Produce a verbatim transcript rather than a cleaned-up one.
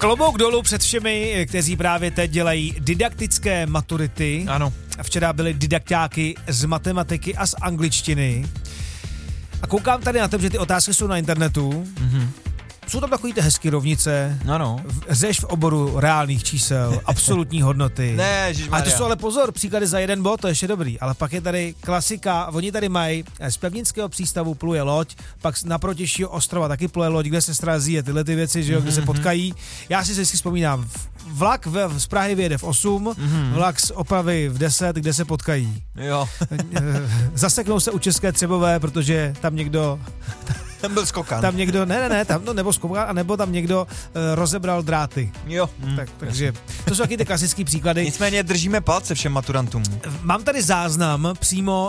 Klobouk dolů před všemi, kteří právě teď dělají didaktické maturity. Ano. Včera byly didakťáky z matematiky a z angličtiny. A koukám tady na to, že ty otázky jsou na internetu. Mhm. Jsou tam takový ty hezký rovnice. Ano. Řeš v oboru reálných čísel, absolutní hodnoty. Ne, a to jsou ale pozor, příklady za jeden bod, to je ještě dobrý. Ale pak je tady klasika, oni tady mají, z pevninského přístavu pluje loď, pak na protějšího ostrova taky pluje loď, kde se srazí tyhle ty věci, že jo, kde se potkají. Já si vždycky vzpomínám, vlak v, z Prahy vyjede v osm, mm-hmm. vlak z Opavy v deset, kde se potkají. Jo. Zaseknou se u České Třebové, protože tam někdo... Tam byl skokan. Tam někdo, ne, ne, ne, tam, no, nebo skokan, a nebo tam někdo uh, rozebral dráty. Jo. Mm, tak, takže to jsou taky ty klasické příklady. Nicméně držíme palce všem maturantům. Mám tady záznam přímo